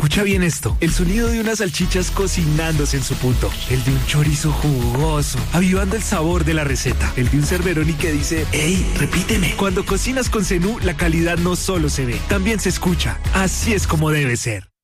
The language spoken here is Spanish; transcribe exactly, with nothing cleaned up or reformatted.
Escucha bien esto. El sonido de unas salchichas cocinándose en su punto. El de un chorizo jugoso, avivando el sabor de la receta. El de un Cerberoni que dice, ¡ey, repíteme! Cuando cocinas con Zenú, la calidad no solo se ve, también se escucha. Así es como debe ser.